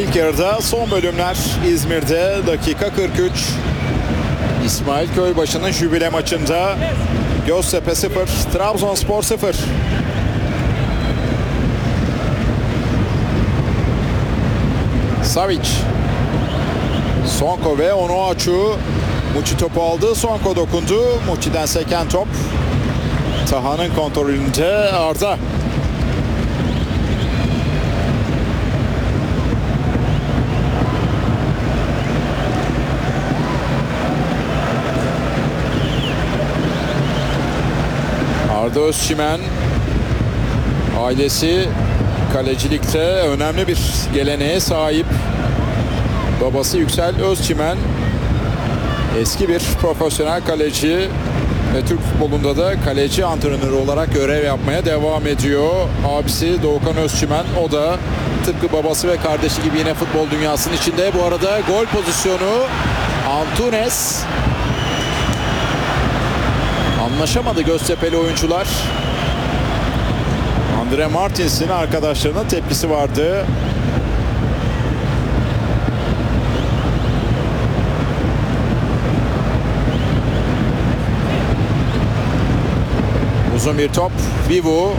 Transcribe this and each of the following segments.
ilk yarıda, son bölümler İzmir'de. Dakika 43. İsmail Köybaşı'nın jübile maçında Göztepe 0, Trabzonspor 0. Savic, Sonko ve Onuachu. Muçi topu aldı, Sonko dokundu. Muçi'den seken top Taha'nın kontrolünde. Arda. Arda Özçimen, ailesi kalecilikte önemli bir geleneğe sahip. Babası Yüksel Özçimen eski bir profesyonel kaleci ve Türk futbolunda da kaleci antrenörü olarak görev yapmaya devam ediyor. Abisi Doğukan Özçimen, o da tıpkı babası ve kardeşi gibi yine futbol dünyasının içinde. Bu arada gol pozisyonu, Antunes. Anlaşamadı Göztepe'li oyuncular. Andre Martins'in arkadaşlarının tepkisi vardı. Uzun bir top. Vivu.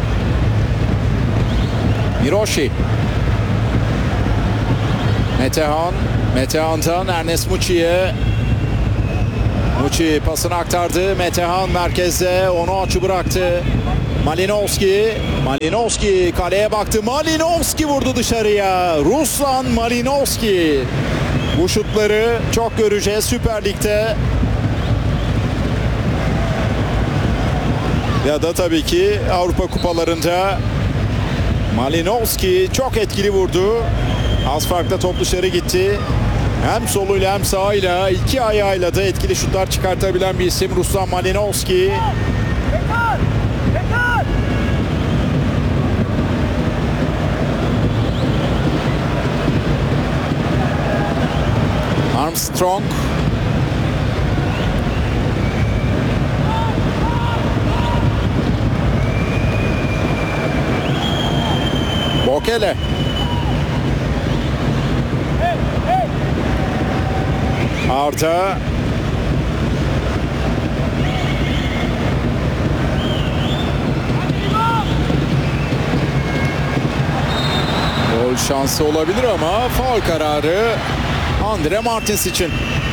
Hiroshi. Metehan. Metehan'dan Ernest Muçi'ye. Muçi pasını aktardı. Metehan merkezde. Onuachu bıraktı. Malinovski kaleye baktı. Malinovski vurdu dışarıya. Ruslan Malinovski. Bu şutları çok göreceğiz Süper Lig'de. Ya da tabii ki Avrupa kupalarında. Malinovski çok etkili vurdu. Az farkla top dışarı gitti. Hem soluyla hem sağıyla, iki ayağıyla da etkili şutlar çıkartabilen bir isim Ruslan Malinovski. Armstrong. Bokele. Arda. Gol şansı olabilir ama faul kararı Andre Martins için.